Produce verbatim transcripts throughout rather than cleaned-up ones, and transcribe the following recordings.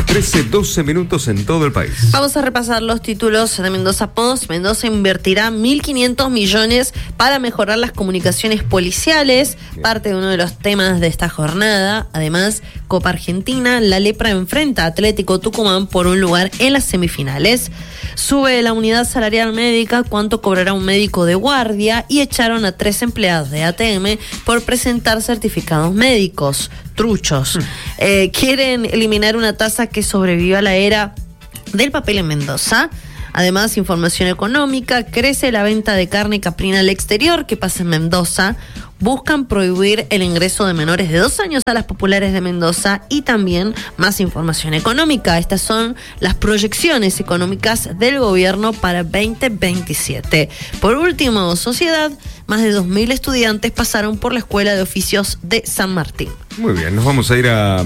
trece, doce minutos en todo el país. Vamos a repasar los títulos de Mendoza Post. Mendoza invertirá mil quinientos millones para mejorar las comunicaciones policiales, Bien. parte de uno de los temas de esta jornada. Además, Copa Argentina, la Lepra enfrenta a Atlético Tucumán por un lugar en las semifinales. Sube la unidad salarial médica, cuánto cobrará un médico de guardia, y echaron a tres empleados de A T M por presentar certificados médicos truchos. Eh, quieren eliminar una tasa que sobrevivió a la era del papel en Mendoza. Además, información económica, crece la venta de carne caprina al exterior. ¿Qué pasa en Mendoza? Buscan prohibir el ingreso de menores de dos años a las populares de Mendoza, y también más información económica. Estas son las proyecciones económicas del gobierno para veinte veintisiete. Por último, sociedad, más de dos mil estudiantes pasaron por la Escuela de Oficios de San Martín. Muy bien, nos vamos a ir a,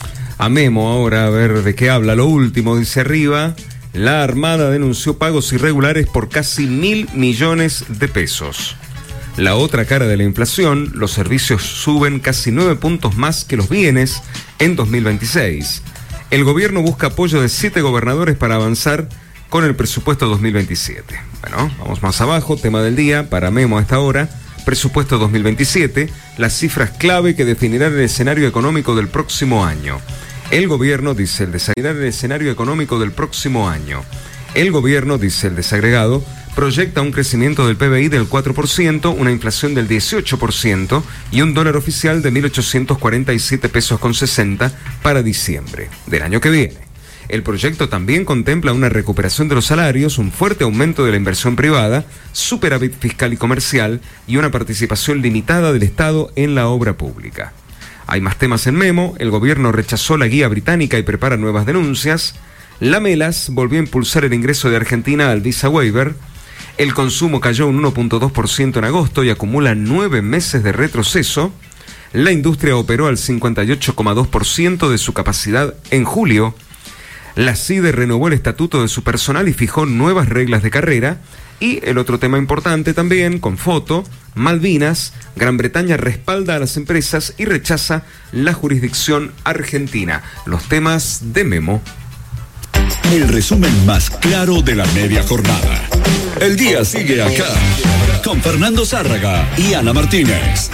a Memo ahora a ver de qué habla. Lo último, dice arriba, la Armada denunció pagos irregulares por casi mil millones de pesos. La otra cara de la inflación, los servicios suben casi nueve puntos más que los bienes en dos mil veintiséis. El gobierno busca apoyo de siete gobernadores para avanzar con el presupuesto dos mil veintisiete. Bueno, vamos más abajo, tema del día, para Memo a esta hora, presupuesto dos mil veintisiete, las cifras clave que definirán el escenario económico del próximo año. El gobierno, dice el desagregado, el escenario económico del próximo año. El gobierno, dice el desagregado, proyecta un crecimiento del P B I del cuatro por ciento, una inflación del dieciocho por ciento y un dólar oficial de mil ochocientos cuarenta y siete pesos con sesenta para diciembre del año que viene. El proyecto también contempla una recuperación de los salarios, un fuerte aumento de la inversión privada, superávit fiscal y comercial y una participación limitada del Estado en la obra pública. Hay más temas en Memo. El gobierno rechazó la guía británica y prepara nuevas denuncias. La Melas volvió a impulsar el ingreso de Argentina al Visa Waiver. El consumo cayó un uno punto dos por ciento en agosto y acumula nueve meses de retroceso. La industria operó al cincuenta y ocho coma dos por ciento de su capacidad en julio. La CIDE renovó el estatuto de su personal y fijó nuevas reglas de carrera. Y el otro tema importante también, con foto, Malvinas, Gran Bretaña respalda a las empresas y rechaza la jurisdicción argentina. Los temas de Memo. El resumen más claro de la media jornada. El día sigue acá, con Fernando Zárraga y Ana Martínez.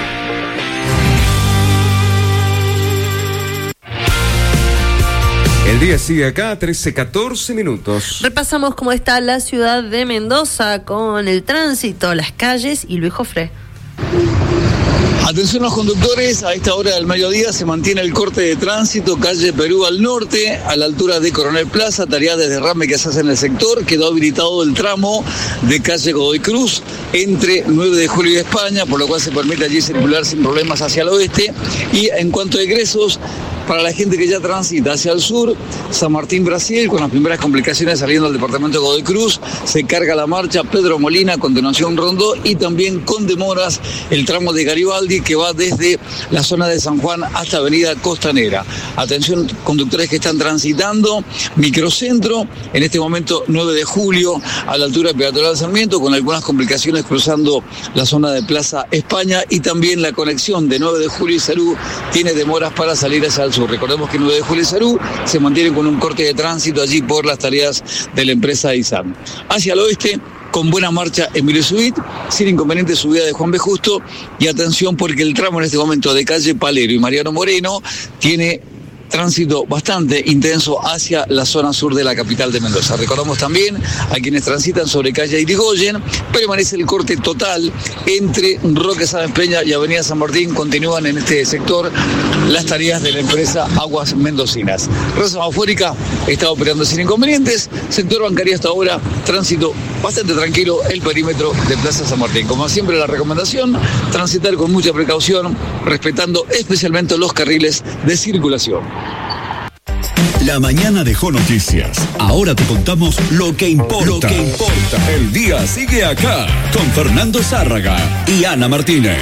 El día sigue acá, trece, catorce minutos. Repasamos cómo está la ciudad de Mendoza con el tránsito, las calles y Luis Jofré. Atención a los conductores, a esta hora del mediodía se mantiene el corte de tránsito, calle Perú al norte, a la altura de Coronel Plaza, tareas de derrame que se hacen en el sector. Quedó habilitado el tramo de calle Godoy Cruz entre nueve de julio y España, por lo cual se permite allí circular sin problemas hacia el oeste. Y en cuanto a egresos, para la gente que ya transita hacia el sur, San Martín, Brasil, con las primeras complicaciones saliendo del departamento de Godoy Cruz, se carga la marcha Pedro Molina, a continuación Rondó, y también con demoras el tramo de Garibaldi, que va desde la zona de San Juan hasta Avenida Costanera. Atención, conductores que están transitando, microcentro, en este momento nueve de julio, a la altura de Peatonal de Sarmiento, con algunas complicaciones cruzando la zona de Plaza España, y también la conexión de nueve de julio y Sarú tiene demoras para salir hacia el sur. Recordemos que nueve de julio y Sarú se mantienen con un corte de tránsito allí por las tareas de la empresa I S A M. Hacia el oeste, con buena marcha Emilio Suit, sin inconveniente subida de Juan B. Justo, y atención porque el tramo en este momento de calle Palero y Mariano Moreno tiene tránsito bastante intenso hacia la zona sur de la capital de Mendoza. Recordamos también a quienes transitan sobre calle Irigoyen, permanece el corte total entre Roque Sáenz Peña y Avenida San Martín. Continúan en este sector las tareas de la empresa Aguas Mendocinas. Red Semafórica está operando sin inconvenientes. Sector bancario hasta ahora, tránsito bastante tranquilo, el perímetro de Plaza San Martín. Como siempre, la recomendación, transitar con mucha precaución, respetando especialmente los carriles de circulación. La mañana dejó noticias. Ahora te contamos lo que importa. Lo que importa. El día sigue acá, con Fernando Zárraga y Ana Martínez.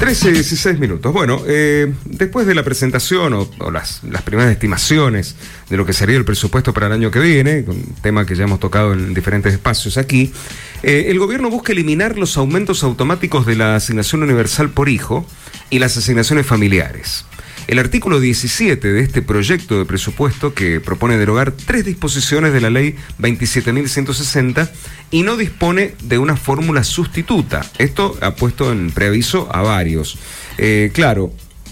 trece y dieciséis minutos. Bueno, eh, después de la presentación o, o las, las primeras estimaciones de lo que sería el presupuesto para el año que viene, un tema que ya hemos tocado en diferentes espacios aquí, eh, el gobierno busca eliminar los aumentos automáticos de la asignación universal por hijo y las asignaciones familiares. El artículo diecisiete de este proyecto de presupuesto, que propone derogar tres disposiciones de la ley veintisiete mil ciento sesenta y no dispone de una fórmula sustituta. Esto ha puesto en preaviso a varios. Eh, claro,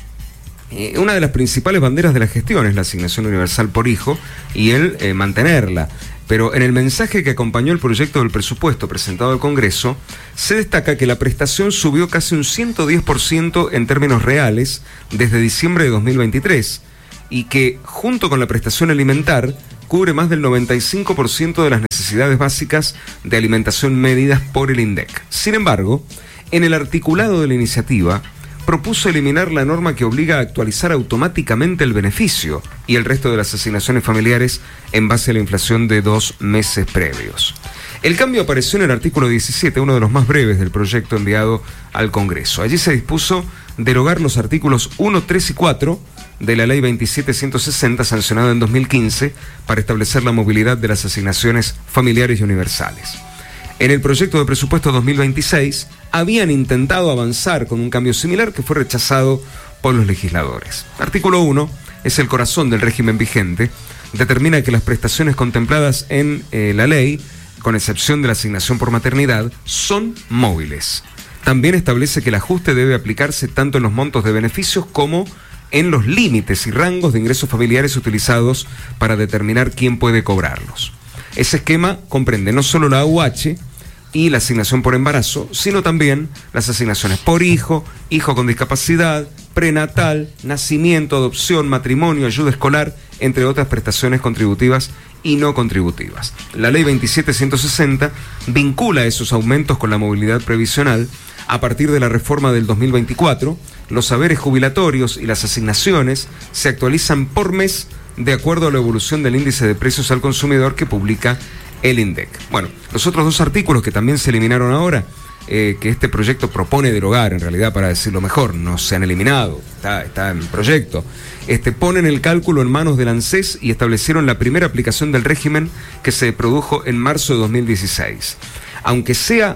eh, una de las principales banderas de la gestión es la asignación universal por hijo y el eh, mantenerla. Pero en el mensaje que acompañó el proyecto del presupuesto presentado al Congreso, se destaca que la prestación subió casi un ciento diez por ciento en términos reales desde diciembre de dos mil veintitrés y que, junto con la prestación alimentar, cubre más del noventa y cinco por ciento de las necesidades básicas de alimentación medidas por el INDEC. Sin embargo, en el articulado de la iniciativa, propuso eliminar la norma que obliga a actualizar automáticamente el beneficio y el resto de las asignaciones familiares en base a la inflación de dos meses previos. El cambio apareció en el artículo diecisiete, uno de los más breves del proyecto enviado al Congreso. Allí se dispuso derogar los artículos uno, tres y cuatro de la ley veintisiete mil ciento sesenta, sancionada en dos mil quince, para establecer la movilidad de las asignaciones familiares y universales. En el proyecto de presupuesto dos mil veintiséis habían intentado avanzar con un cambio similar que fue rechazado por los legisladores. Artículo uno es el corazón del régimen vigente. Determina que las prestaciones contempladas en eh, la ley, con excepción de la asignación por maternidad, son móviles. También establece que el ajuste debe aplicarse tanto en los montos de beneficios como en los límites y rangos de ingresos familiares utilizados para determinar quién puede cobrarlos. Ese esquema comprende no solo la A U H y la asignación por embarazo, sino también las asignaciones por hijo, hijo con discapacidad, prenatal, nacimiento, adopción, matrimonio, ayuda escolar, entre otras prestaciones contributivas y no contributivas. La ley veintisiete mil ciento sesenta vincula esos aumentos con la movilidad previsional. A partir de la reforma del dos mil veinticuatro, los saberes jubilatorios y las asignaciones se actualizan por mes de acuerdo a la evolución del índice de precios al consumidor que publica el INDEC. Bueno, los otros dos artículos que también se eliminaron ahora, eh, que este proyecto propone derogar, en realidad, para decirlo mejor, no se han eliminado, está, está en proyecto, este, ponen el cálculo en manos del ANSES y establecieron la primera aplicación del régimen que se produjo en marzo de dos mil dieciséis. Aunque sea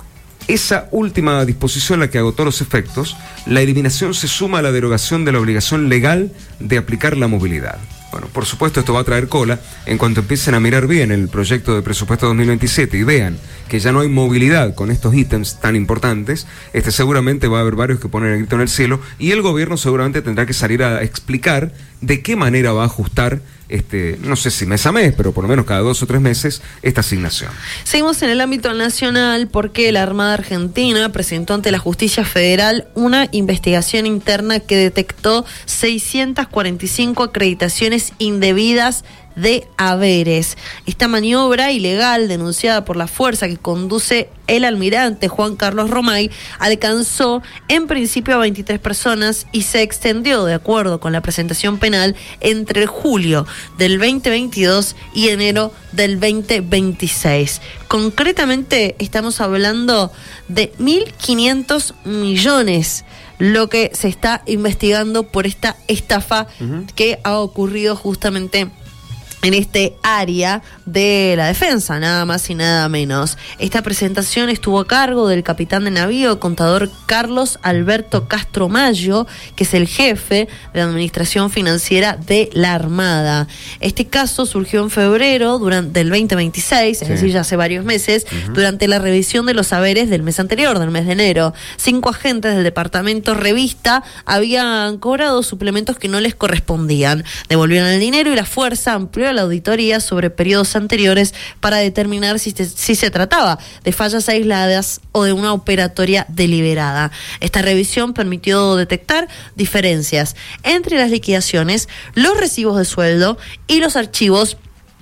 esa última disposición la que agotó los efectos, la eliminación se suma a la derogación de la obligación legal de aplicar la movilidad. Bueno, por supuesto esto va a traer cola en cuanto empiecen a mirar bien el proyecto de presupuesto dos mil veintisiete y vean que ya no hay movilidad con estos ítems tan importantes. Este seguramente va a haber varios que ponen el grito en el cielo y el gobierno seguramente tendrá que salir a explicar de qué manera va a ajustar, este, no sé si mes a mes, pero por lo menos cada dos o tres meses, esta asignación. Seguimos en el ámbito nacional porque la Armada Argentina presentó ante la Justicia Federal una investigación interna que detectó seiscientas cuarenta y cinco acreditaciones indebidas de haberes. Esta maniobra ilegal denunciada por la fuerza que conduce el almirante Juan Carlos Romay alcanzó en principio a veintitrés personas y se extendió, de acuerdo con la presentación penal, entre julio del veinte veintidós y enero del veinte veintiséis. Concretamente estamos hablando de mil quinientos millones lo que se está investigando por esta estafa uh-huh. que ha ocurrido justamente en este área de la defensa, nada más y nada menos. Esta presentación estuvo a cargo del capitán de navío, contador Carlos Alberto Castro Mayo, que es el jefe de la Administración Financiera de la Armada. Este caso surgió en febrero durante, del veinte veintiséis, sí. es decir, ya hace varios meses, uh-huh. durante la revisión de los saberes del mes anterior, del mes de enero. Cinco agentes del departamento revista habían cobrado suplementos que no les correspondían. Devolvieron el dinero y la fuerza amplió la auditoría sobre periodos anteriores para determinar si, te, si se trataba de fallas aisladas o de una operatoria deliberada. Esta revisión permitió detectar diferencias entre las liquidaciones, los recibos de sueldo y los archivos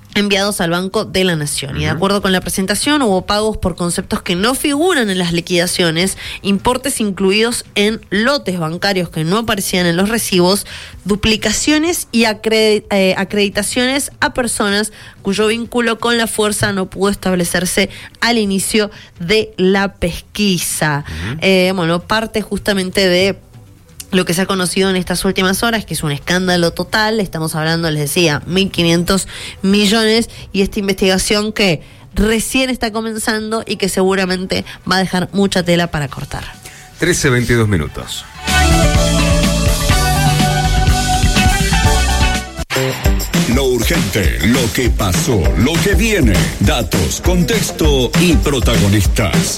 enviados al Banco de la Nación. Y de acuerdo con la presentación, hubo pagos por conceptos que no figuran en las liquidaciones, importes incluidos en lotes bancarios que no aparecían en los recibos, duplicaciones y acre- eh, acreditaciones a personas cuyo vínculo con la fuerza no pudo establecerse al inicio de la pesquisa. Uh-huh. Eh, bueno, parte justamente de lo que se ha conocido en estas últimas horas, que es un escándalo total. Estamos hablando, les decía, mil quinientos millones, y esta investigación que recién está comenzando y que seguramente va a dejar mucha tela para cortar. trece veintidós minutos. Lo urgente, lo que pasó, lo que viene, datos, contexto y protagonistas.